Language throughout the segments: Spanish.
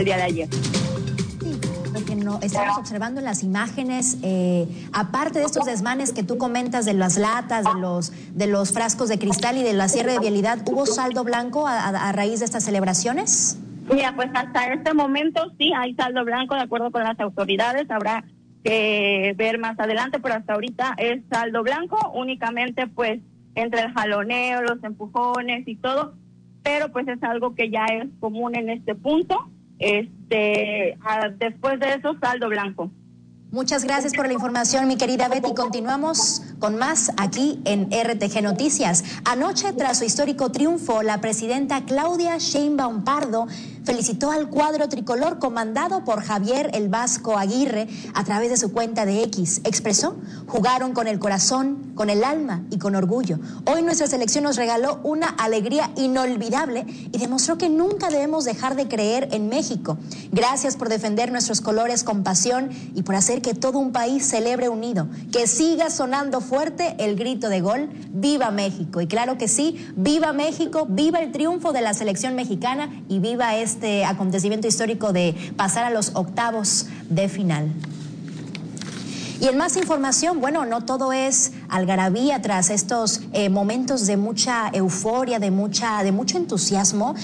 el día de ayer. Lo que no, estamos observando en las imágenes, aparte de estos desmanes que tú comentas de las latas, de los frascos de cristal y de la cierre de vialidad, ¿hubo saldo blanco a raíz de estas celebraciones? Mira, pues hasta este momento sí hay saldo blanco de acuerdo con las autoridades, habrá que ver más adelante, pero hasta ahorita es saldo blanco, únicamente pues entre el jaloneo, los empujones y todo, pero pues es algo que ya es común en este punto. Después de eso, saldo blanco. Muchas gracias por la información, mi querida Betty. Continuamos con más aquí en RTG Noticias. Anoche, tras su histórico triunfo, la presidenta Claudia Sheinbaum Pardo felicitó al cuadro tricolor comandado por Javier el Vasco Aguirre a través de su cuenta de X. Expresó: jugaron con el corazón, con el alma y con orgullo. Hoy nuestra selección nos regaló una alegría inolvidable y demostró que nunca debemos dejar de creer en México. Gracias por defender nuestros colores con pasión y por hacer que todo un país celebre unido. Que siga sonando fuerte el grito de gol: ¡Viva México! Y claro que sí, ¡viva México! ¡Viva el triunfo de la selección mexicana! Y ¡viva este acontecimiento histórico de pasar a los octavos de final! Y en más información, bueno, no todo es algarabía tras estos momentos de mucha euforia, de mucho entusiasmo.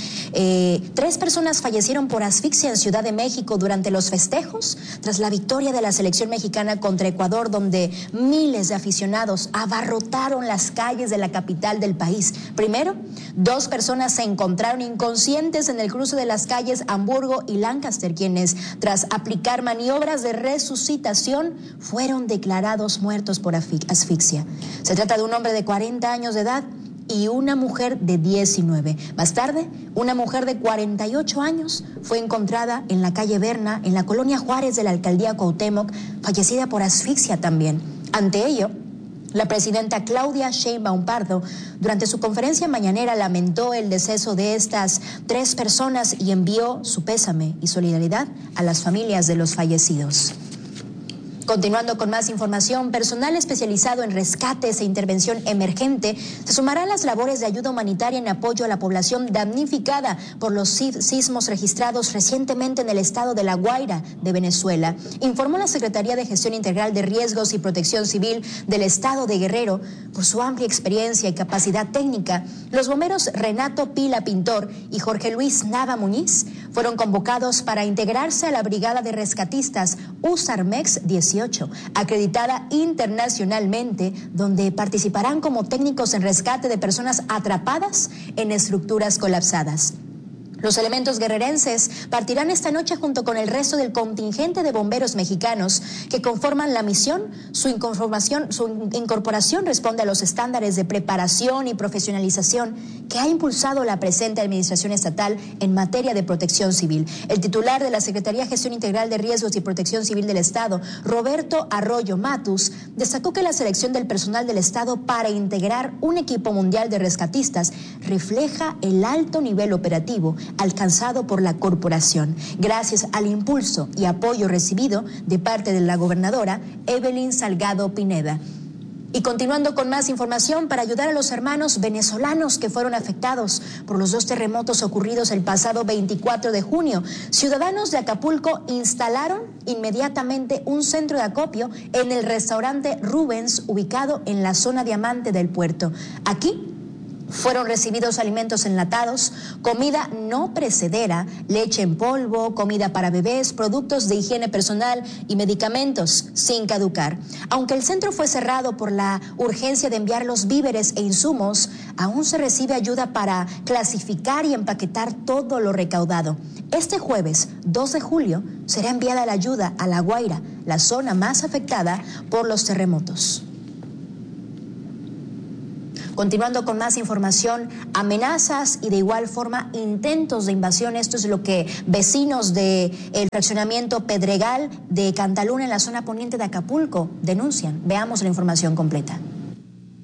3 personas fallecieron por asfixia en Ciudad de México durante los festejos tras la victoria de la selección mexicana contra Ecuador, donde miles de aficionados abarrotaron las calles de la capital del país. Primero, 2 personas se encontraron inconscientes en el cruce de las calles Hamburgo y Lancaster, quienes, tras aplicar maniobras de resucitación, fueron declarados muertos por asfixia. Se trata de un hombre de 40 años de edad y una mujer de 19. Más tarde, una mujer de 48 años fue encontrada en la calle Berna, en la colonia Juárez de la alcaldía Cuauhtémoc, fallecida por asfixia también. Ante ello, la presidenta Claudia Sheinbaum Pardo, durante su conferencia mañanera, lamentó el deceso de estas 3 personas y envió su pésame y solidaridad a las familias de los fallecidos. Continuando con más información, personal especializado en rescates e intervención emergente se sumará a las labores de ayuda humanitaria en apoyo a la población damnificada por los sismos registrados recientemente en el estado de La Guaira de Venezuela, informó la Secretaría de Gestión Integral de Riesgos y Protección Civil del estado de Guerrero. Por su amplia experiencia y capacidad técnica, los bomberos Renato Pila Pintor y Jorge Luis Nava Muñiz fueron convocados para integrarse a la Brigada de Rescatistas USARMEX 18, acreditada internacionalmente, donde participarán como técnicos en rescate de personas atrapadas en estructuras colapsadas. Los elementos guerrerenses partirán esta noche junto con el resto del contingente de bomberos mexicanos que conforman la misión. Su incorporación responde a los estándares de preparación y profesionalización que ha impulsado la presente administración estatal en materia de protección civil. El titular de la Secretaría de Gestión Integral de Riesgos y Protección Civil del Estado, Roberto Arroyo Matus, destacó que la selección del personal del Estado para integrar un equipo mundial de rescatistas refleja el alto nivel operativo alcanzado por la corporación, gracias al impulso y apoyo recibido de parte de la gobernadora Evelyn Salgado Pineda. Y continuando con más información, para ayudar a los hermanos venezolanos que fueron afectados por los 2 terremotos ocurridos el pasado 24 de junio, ciudadanos de Acapulco instalaron inmediatamente un centro de acopio en el restaurante Rubens, ubicado en la zona diamante del puerto. Aquí fueron recibidos alimentos enlatados, comida no perecedera, leche en polvo, comida para bebés, productos de higiene personal y medicamentos sin caducar. Aunque el centro fue cerrado por la urgencia de enviar los víveres e insumos, aún se recibe ayuda para clasificar y empaquetar todo lo recaudado. Este jueves, 2 de julio, será enviada la ayuda a La Guaira, la zona más afectada por los terremotos. Continuando con más información, amenazas y de igual forma intentos de invasión. Esto es lo que vecinos del fraccionamiento Pedregal de Cantaluna en la zona poniente de Acapulco denuncian. Veamos la información completa.